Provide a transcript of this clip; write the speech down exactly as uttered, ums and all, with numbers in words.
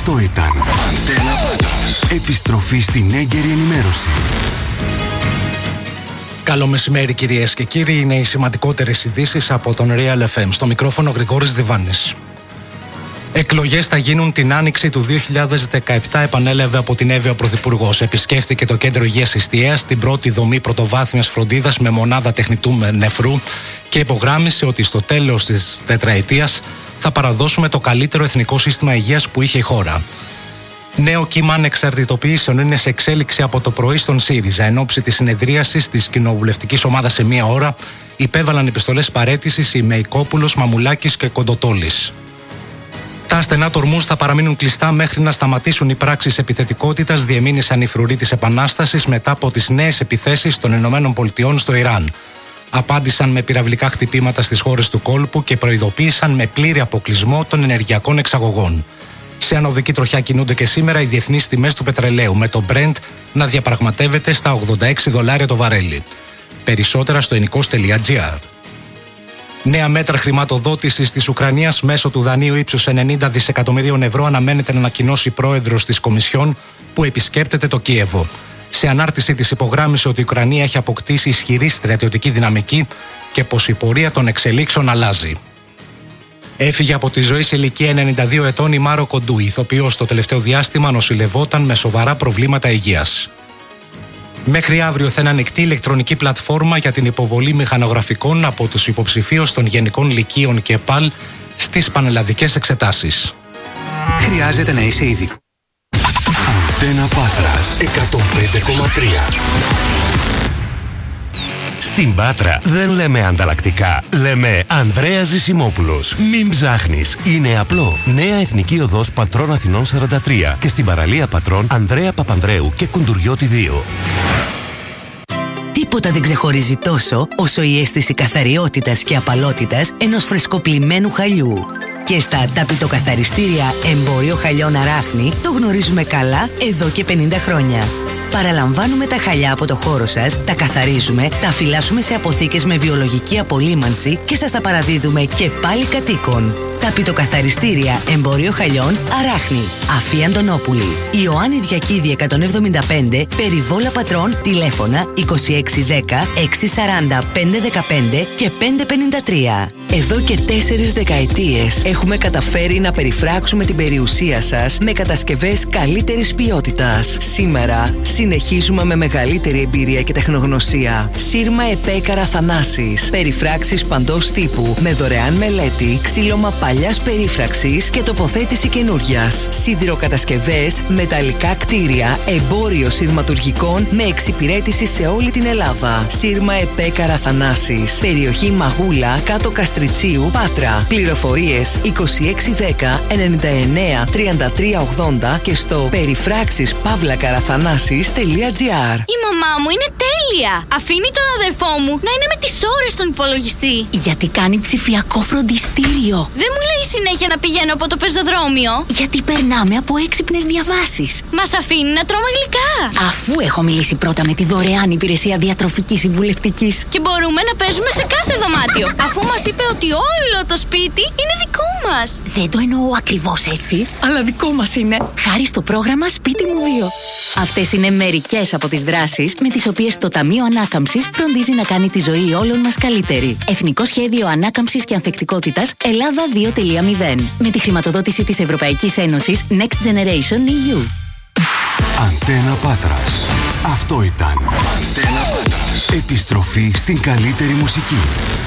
Αυτό ήταν Αντένα Πάτρας. Επιστροφή στην έγκαιρη ενημέρωση. Καλό μεσημέρι κυρίες και κύριοι, είναι οι σημαντικότερες ειδήσεις από τον Real εφ εμ. Στο μικρόφωνο Γρηγόρης Διβάνης. Εκλογές θα γίνουν την άνοιξη του δύο χιλιάδες δεκαεπτά, επανέλαβε από την Εύβοια ο Πρωθυπουργός. Επισκέφθηκε το Κέντρο Υγείας Ιστιαίας, την πρώτη δομή πρωτοβάθμιας φροντίδας με μονάδα τεχνητού νεφρού, και υπογράμμισε ότι στο τέλος της τετραετίας θα παραδώσουμε το καλύτερο εθνικό σύστημα υγείας που είχε η χώρα. Νέο κύμα ανεξαρτητοποιήσεων είναι σε εξέλιξη από το πρωί στον ΣΥΡΙΖΑ. Εν ώψη της συνεδρίασης της κοινοβουλευτικής ομάδας σε μία ώρα, υπέβαλαν επιστολές παραίτησης οι Μεϊκόπουλος, Μαμουλάκης και Κοντοτόλης. Τα στενά τορμούς θα παραμείνουν κλειστά μέχρι να σταματήσουν οι πράξεις επιθετικότητας, διεμήνυσαν οι φρουροί της Επανάστασης μετά από τις νέες επιθέσεις των ΗΠΑ στο Ιράν. Απάντησαν με πυραυλικά χτυπήματα στις χώρες του κόλπου και προειδοποίησαν με πλήρη αποκλεισμό των ενεργειακών εξαγωγών. Σε ανωδική τροχιά κινούνται και σήμερα οι διεθνείς τιμές του πετρελαίου, με το Brent να διαπραγματεύεται στα ογδόντα έξι δολάρια το βαρέλι. Περισσότερα στο ενικός τελεία τζι άρ. Νέα μέτρα χρηματοδότησης της Ουκρανίας μέσω του δανείου ύψους ενενήντα δισεκατομμυρίων ευρώ αναμένεται να ανακοινώσει πρόεδρος της Κομισιόν, που επισκέπτεται το Κίεβο. Σε ανάρτηση της υπογράμμισε ότι η Ουκρανία έχει αποκτήσει ισχυρή στρατιωτική δυναμική και πως η πορεία των εξελίξεων αλλάζει. Έφυγε από τη ζωή σε ηλικία ενενήντα δύο ετών η Μάρο Κοντού, ηθοποιός. Το τελευταίο διάστημα νοσηλευόταν με σοβαρά προβλήματα υγείας. Μέχρι αύριο θα είναι ανοιχτή ηλεκτρονική πλατφόρμα για την υποβολή μηχανογραφικών από τους υποψηφίους των Γενικών Λυκείων και ΠΑΛ στις πανελλαδικές εξετάσεις. Χρειάζεται να είσαι ειδικό. Αντένα Πάτρας εκατόν πέντε κόμμα τρία. Στην Πάτρα δεν λέμε ανταλλακτικά, λέμε Ανδρέας Ζησιμόπουλος. Μην ψάχνεις, είναι απλό. Νέα Εθνική Οδός Πατρών Αθηνών σαράντα τρία και στην παραλία Πατρών Ανδρέα Παπανδρέου και Κουντουριώτη δύο. Τίποτα δεν ξεχωρίζει τόσο όσο η αίσθηση καθαριότητας και απαλότητας ενός φρεσκοπλημμένου χαλιού. Και στα ταπητοκαθαριστήρια Εμπόριο Χαλιών Αράχνη το γνωρίζουμε καλά εδώ και πενήντα χρόνια. Παραλαμβάνουμε τα χαλιά από το χώρο σας, τα καθαρίζουμε, τα φυλάσσουμε σε αποθήκες με βιολογική απολύμανση και σας τα παραδίδουμε και πάλι κατοίκων. Ταπητοκαθαριστήρια Εμπόριο Χαλιών Αράχνη. Αφή Αντωνόπουλη. Ιωάννη Διακίδη εκατόν εβδομήντα πέντε, Περιβόλα Πατρών, τηλέφωνα είκοσι έξι δέκα, έξι σαράντα, πέντε δεκαπέντε και πέντε πενήντα τρία. Εδώ και τέσσερις δεκαετίες έχουμε καταφέρει να περιφράξουμε την περιουσία σας με κατασκευές καλύτερης ποιότητας. Σήμερα συνεχίζουμε με μεγαλύτερη εμπειρία και τεχνογνωσία. Σύρμα Επέκαρα Θανάσης. Περιφράξεις παντός τύπου με δωρεάν μελέτη, ξύλωμα παλιάς περίφραξης και τοποθέτηση καινούριας. Σιδηροκατασκευές, μεταλλικά κτίρια, εμπόριο σειρματουργικών με εξυπηρέτηση σε όλη την Ελλάδα. Σύρμα Επέκαρα Θανάσης. Περιοχή Μαγούλα, κάτω Καστριτσίου, Πάτρα. Πληροφορίες είκοσι έξι δέκα, ενενήντα εννέα, τριάντα τρία ογδόντα και στο περιφράξεις παύλα καραθανάσης τελεία τζι άρ. Η μαμά μου είναι τέλεια! Αφήνει τον αδερφό μου να είναι με τις ώρες στον υπολογιστή. Γιατί κάνει ψηφιακό φροντιστήριο. Δεν μου λέει συνέχεια να πηγαίνω από το πεζοδρόμιο. Γιατί περνάμε από έξυπνες διαβάσεις. Μας αφήνει να τρώμε γλυκά. Αφού έχω μιλήσει πρώτα με τη δωρεάν υπηρεσία διατροφικής συμβουλευτικής. Και μπορούμε να παίζουμε σε κάθε δωμάτιο. Αφού μας είπε ότι όλο το σπίτι είναι δικό μας. Δεν το εννοώ ακριβώς έτσι, αλλά δικό μας είναι. Χάρη στο πρόγραμμα Σπίτι μου δύο. Αυτές είναι μερικές από τις δράσεις με τις οποίες το Ταμείο Ανάκαμψης φροντίζει να κάνει τη ζωή όλων μας καλύτερη. Εθνικό Σχέδιο Ανάκαμψης και Ανθεκτικότητας Ελλάδα δύο τελεία μηδέν. Με τη χρηματοδότηση της Ευρωπαϊκής Ένωσης Next Generation ι γιου. Αντένα Πάτρας. Αυτό ήταν Αντένα Πάτρας. Επιστροφή στην καλύτερη μουσική.